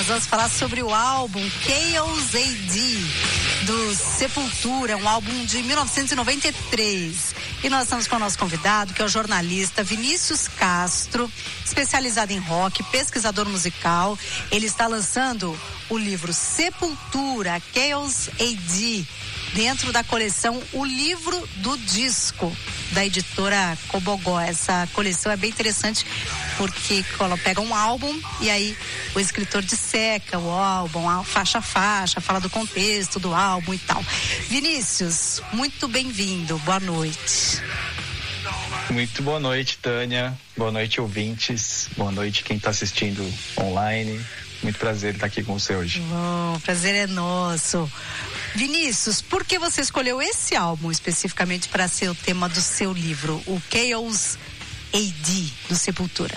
nós vamos falar sobre o álbum Chaos AD do Sepultura, um álbum de 1993. E nós estamos com o nosso convidado, que é o jornalista Vinícius Castro, especializado em rock, pesquisador musical. Ele está lançando o livro Sepultura, Chaos AD, dentro da coleção O Livro do Disco, da editora Cobogó. Essa coleção é bem interessante porque pega um álbum e aí o escritor disseca o álbum, faixa a faixa, fala do contexto do álbum e tal. Vinícius, muito bem-vindo, boa noite. Muito boa noite, Tânia, boa noite, ouvintes, boa noite quem está assistindo online. Muito prazer estar aqui com você hoje. Bom, prazer é nosso. Vinícius, por que você escolheu esse álbum especificamente para ser o tema do seu livro, o Chaos AD do Sepultura?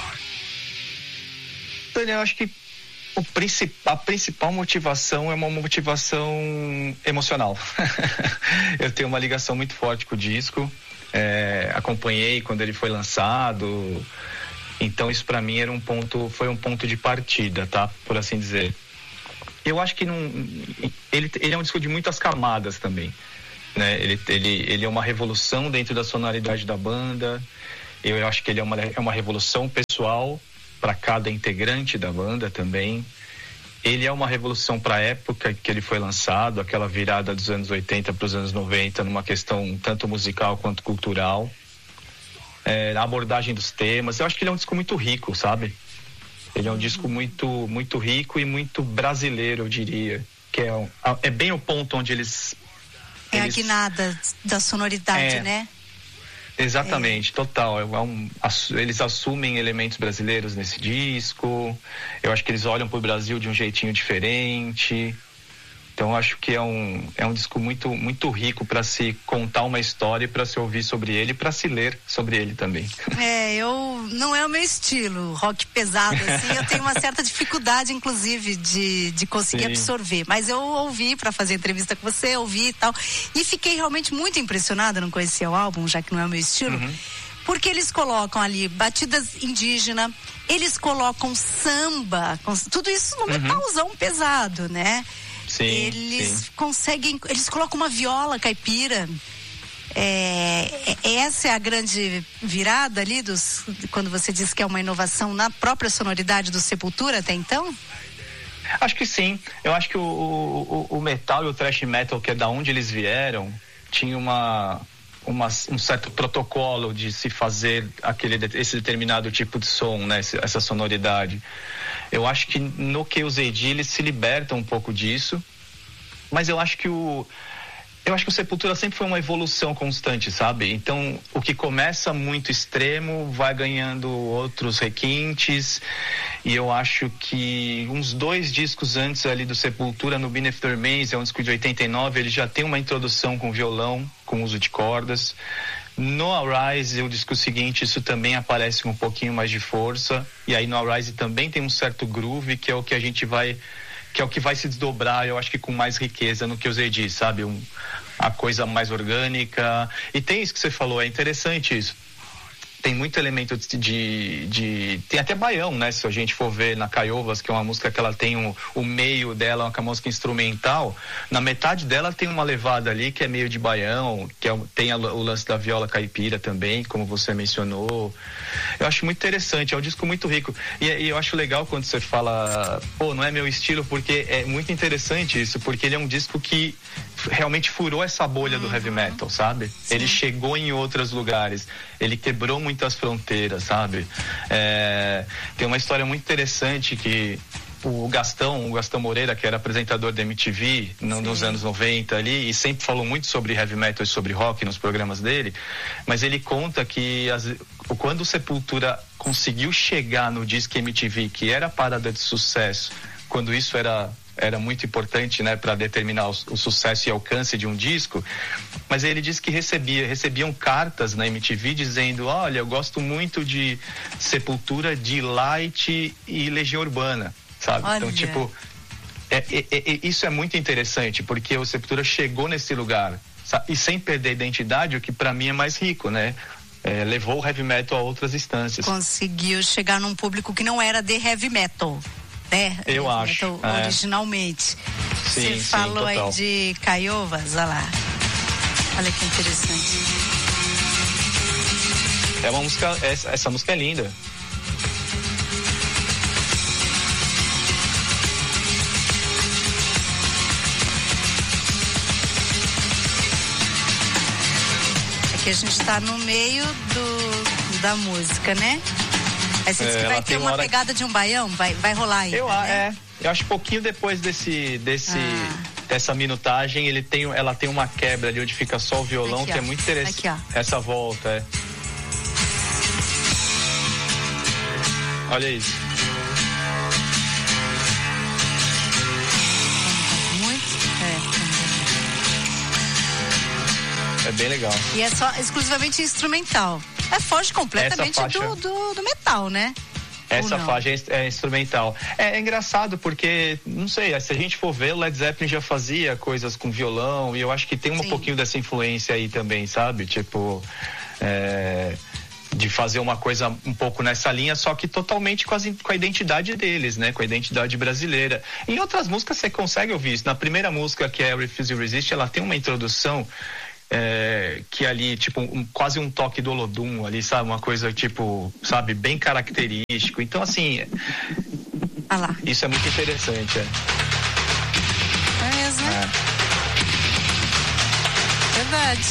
Tânia, eu acho que a principal motivação é uma motivação emocional. Eu tenho uma ligação muito forte com o disco, acompanhei quando ele foi lançado, então isso para mim foi um ponto de partida, tá? Por assim dizer. Eu acho que ele é um disco de muitas camadas também, né? Ele é uma revolução dentro da sonoridade da banda. Eu acho que ele é uma revolução pessoal para cada integrante da banda também. Ele é uma revolução para a época que ele foi lançado, aquela virada dos anos 80 para os anos 90, numa questão tanto musical quanto cultural. A abordagem dos temas. Eu acho que ele é um disco muito rico, sabe? Ele é um disco muito, muito rico e muito brasileiro, eu diria. Que é bem o ponto onde eles... a guinada da sonoridade, né? Exatamente, total. Eles assumem elementos brasileiros nesse disco. Eu acho que eles olham para o Brasil de um jeitinho diferente. Então, eu acho que é um disco muito, muito rico para se contar uma história, para se ouvir sobre ele, para se ler sobre ele também. Não é o meu estilo, rock pesado, assim, eu tenho uma certa dificuldade, inclusive, de conseguir absorver. Mas eu ouvi para fazer entrevista com você, ouvi e tal, e fiquei realmente muito impressionada, não conhecia o álbum, já que não é o meu estilo, porque eles colocam ali batidas indígenas, eles colocam samba, tudo isso no metalzão pesado, né? Sim, eles conseguem, eles colocam uma viola caipira. Essa é a grande virada ali quando você diz que é uma inovação na própria sonoridade do Sepultura até então? Acho que sim. Eu acho que o metal e o thrash metal, que é da onde eles vieram, tinha um certo protocolo de se fazer esse determinado tipo de som, né? Essa sonoridade. Eu acho que no Chaos AD eles se libertam um pouco disso, mas eu acho que o Sepultura sempre foi uma evolução constante, sabe? Então, o que começa muito extremo vai ganhando outros requintes, e eu acho que uns 2 discos antes ali do Sepultura, no Beneath the Remains, é um disco de 89, ele já tem uma introdução com violão, com uso de cordas. No Arise, o disco seguinte, isso também aparece com um pouquinho mais de força, e aí no Arise também tem um certo groove, que é o que vai se desdobrar, eu acho que com mais riqueza no que eu usei, sabe? A coisa mais orgânica. E tem isso que você falou, é interessante isso. Tem muito elemento tem até baião, né? Se a gente for ver na Caiovas, que é uma música que ela tem o meio dela, uma música instrumental, na metade dela tem uma levada ali que é meio de baião, tem o lance da viola caipira também, como você mencionou. Eu acho muito interessante, é um disco muito rico. E eu acho legal quando você fala, não é meu estilo, porque é muito interessante isso, porque ele é um disco que realmente furou essa bolha do heavy metal, sabe? Sim. Ele chegou em outros lugares, ele quebrou muitas fronteiras, sabe? Tem uma história muito interessante que o Gastão Moreira, que era apresentador da MTV nos anos 90 ali, e sempre falou muito sobre heavy metal e sobre rock nos programas dele, mas ele conta que quando o Sepultura conseguiu chegar no Disque MTV, que era a parada de sucesso, quando isso era muito importante, né, para determinar o sucesso e alcance de um disco, mas ele disse que recebiam cartas na MTV dizendo, olha, eu gosto muito de Sepultura, de Light e Legião Urbana, sabe? Olha. Então, tipo, isso é muito interessante, porque o Sepultura chegou nesse lugar, sabe? E sem perder a identidade, o que para mim é mais rico, né? Levou o heavy metal a outras instâncias. Conseguiu chegar num público que não era de heavy metal. Eu acho. Originalmente. Sim, Você falou total. aí de Caiovas, olha lá. Olha que interessante. É uma música, essa música é linda. Aqui a gente tá no meio da música, né? Aí você disse que vai ter uma pegada de um baião, vai rolar aí. Eu acho que pouquinho depois dessa minutagem, ela tem uma quebra ali onde fica só o violão, aqui, que é muito interessante. Aqui, essa volta, Olha isso. É bem legal. E é só exclusivamente instrumental. Foge completamente do metal, né? Essa faixa é instrumental. É engraçado porque, não sei, se a gente for ver, o Led Zeppelin já fazia coisas com violão e eu acho que tem um pouquinho dessa influência aí também, sabe? Tipo, de fazer uma coisa um pouco nessa linha, só que totalmente com a identidade deles, né? Com a identidade brasileira. Em outras músicas você consegue ouvir isso. Na primeira música, que é Refuse to Resist, ela tem uma introdução que ali, tipo, quase um toque do Olodum ali, sabe? Uma coisa, tipo, sabe, bem característico. Então, assim, isso é muito interessante, É mesmo, né? Verdade.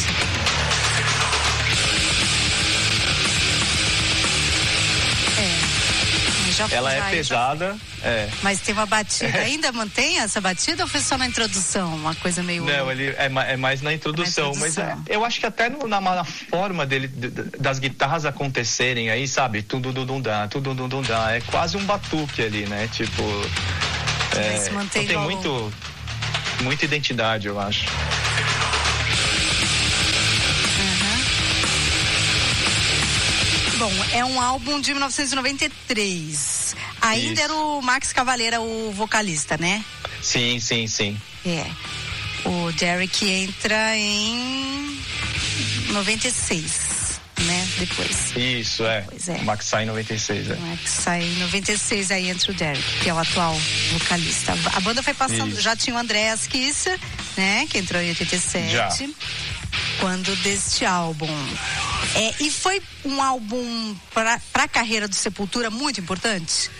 Ela é pesada, Mas tem uma batida, ainda mantém essa batida ou foi só na introdução? Uma coisa meio... Não, ele é mais na introdução, mas eu acho que até na forma das guitarras acontecerem aí, sabe? Tudo dá, é quase um batuque ali, né? Tipo, tem muita identidade, eu acho. Bom, é um álbum de 1993. Ainda era o Max Cavalera o vocalista, né? Sim. O Derek entra em 96, né? Depois. Isso, O Max sai em 96, O Max sai em 96, aí entra o Derek, que é o atual vocalista. A banda foi passando, já tinha o Andreas Kisser, né? Que entrou em 87. Já. Quando deste álbum. E foi um álbum para a carreira do Sepultura muito importante?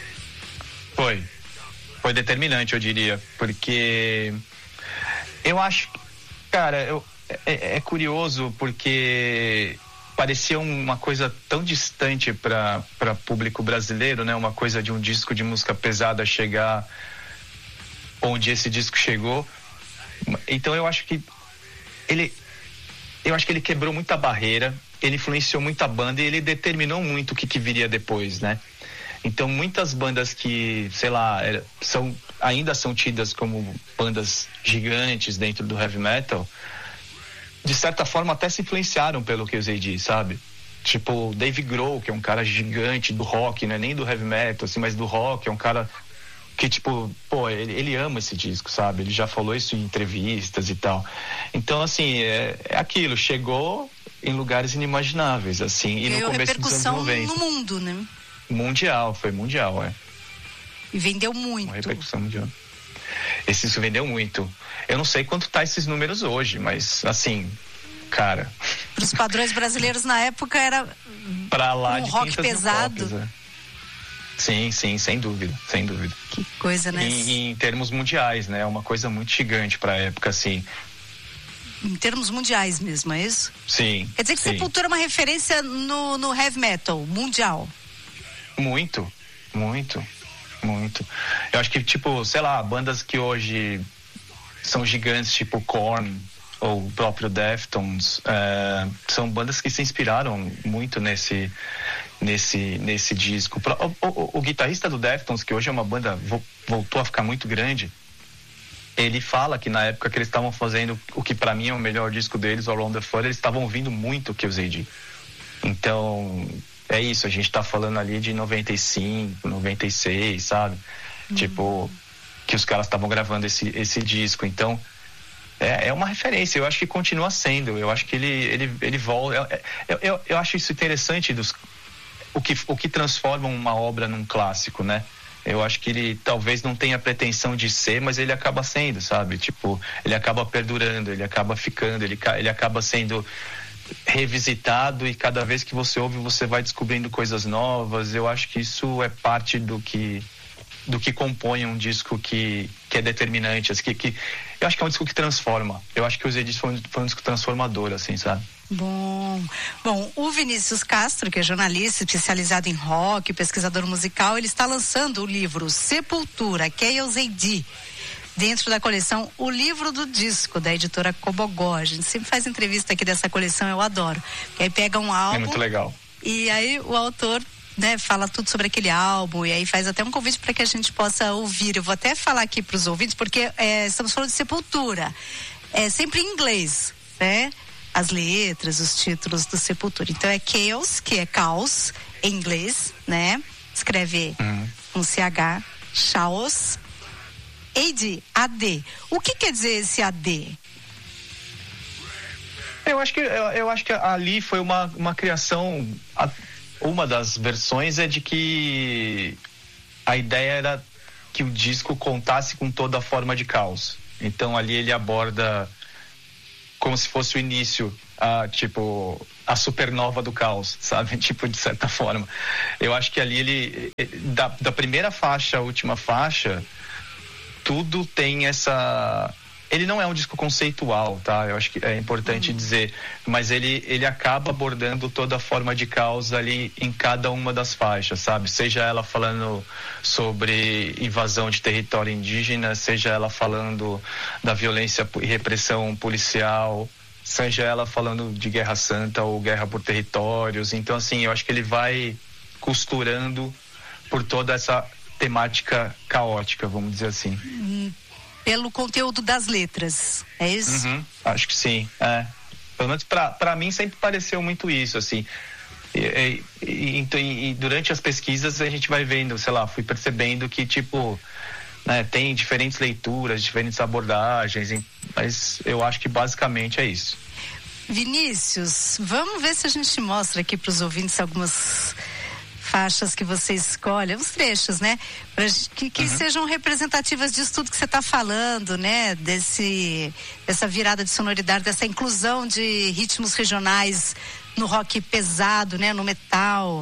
Foi determinante, eu diria, porque eu acho, cara, é curioso porque parecia uma coisa tão distante para público brasileiro, né? Uma coisa de um disco de música pesada chegar onde esse disco chegou. Então eu acho que ele quebrou muita barreira, ele influenciou muita banda e ele determinou muito o que viria depois, né? Então muitas bandas que, sei lá, ainda são tidas como bandas gigantes dentro do heavy metal, de certa forma até se influenciaram pelo que eu usei, sabe? Tipo, Dave Grohl, que é um cara gigante do rock, não é nem do heavy metal, assim, mas do rock, é um cara que, tipo, ele ama esse disco, sabe? Ele já falou isso em entrevistas e tal. Então, assim, é aquilo, chegou em lugares inimagináveis, assim, e no começo dos anos 90. No mundo, né? Foi mundial, E vendeu muito. Uma repercussão mundial. Esse disco vendeu muito. Eu não sei quanto tá esses números hoje, mas, assim, cara... Para os padrões brasileiros na época era pra lá um rock pesado. Cópias, Sim, sem dúvida. Que coisa, né? Em termos mundiais, né? É uma coisa muito gigante pra época, assim. Em termos mundiais mesmo, é isso? Sim. Quer dizer que Sepultura é uma referência no heavy metal mundial? Muito. Eu acho que, tipo, sei lá, bandas que hoje são gigantes, tipo Korn ou o próprio Deftones, são bandas que se inspiraram muito nesse disco. O guitarrista do Deftones, que hoje é uma banda, voltou a ficar muito grande, ele fala que na época que eles estavam fazendo o que pra mim é o melhor disco deles, o Around the Fur, eles estavam ouvindo muito o que eu usei. Então, é isso, a gente tá falando ali de 95, 96, sabe? Tipo, que os caras estavam gravando esse disco. Então, é uma referência, eu acho que continua sendo, eu acho que ele volta. Eu acho isso interessante, o que transforma uma obra num clássico, né? Eu acho que ele talvez não tenha pretensão de ser, mas ele acaba sendo, sabe? Tipo, ele acaba perdurando, ele acaba ficando, ele acaba sendo revisitado, e cada vez que você ouve, você vai descobrindo coisas novas. Eu acho que isso é parte do que compõe um disco que é determinante, assim, eu acho que é um disco que transforma. Eu acho que o Zedis foi um disco transformador, assim, sabe? Bom, o Vinícius Castro, que é jornalista especializado em rock, pesquisador musical, ele está lançando o livro Sepultura, Chaos AD, dentro da coleção O Livro do Disco, da editora Cobogó. A gente sempre faz entrevista aqui dessa coleção, eu adoro. E aí pega um álbum... É muito legal. E aí o autor, né, fala tudo sobre aquele álbum, e aí faz até um convite para que a gente possa ouvir. Eu vou até falar aqui para os ouvintes, porque estamos falando de Sepultura. É sempre em inglês, né? As letras, os títulos do Sepultura. Então é Chaos, que é caos, em inglês, né? Escreve um CH, Chaos, AD. O que quer dizer esse AD? Eu acho que ali foi uma criação. Uma das versões é de que a ideia era que o disco contasse com toda a forma de caos. Então ali ele aborda como se fosse o início, tipo, a supernova do caos, sabe? Tipo, de certa forma. Eu acho que ali ele, da primeira faixa à última faixa, tudo tem essa... Ele não é um disco conceitual, tá? Eu acho que é importante dizer, mas ele acaba abordando toda a forma de caos ali em cada uma das faixas, sabe? Seja ela falando sobre invasão de território indígena, seja ela falando da violência e repressão policial, seja ela falando de guerra santa ou guerra por territórios. Então, assim, eu acho que ele vai costurando por toda essa temática caótica, vamos dizer assim. Pelo conteúdo das letras, é isso? Acho que sim, pelo menos pra mim sempre pareceu muito isso, assim, e durante as pesquisas a gente vai vendo, sei lá, fui percebendo que, tipo, né, tem diferentes leituras, diferentes abordagens, mas eu acho que basicamente é isso. Vinícius, vamos ver se a gente mostra aqui para os ouvintes algumas faixas que você escolhe, uns trechos, né? Que sejam representativas disso tudo que você está falando, né? Dessa virada de sonoridade, dessa inclusão de ritmos regionais no rock pesado, né? No metal.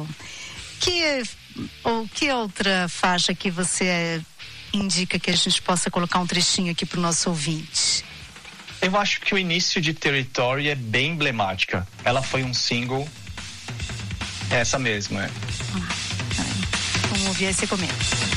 Que outra faixa que você indica que a gente possa colocar um trechinho aqui para o nosso ouvinte? Eu acho que o início de Territory é bem emblemática. Ela foi um single. Essa mesmo, Vamos ouvir esse começo.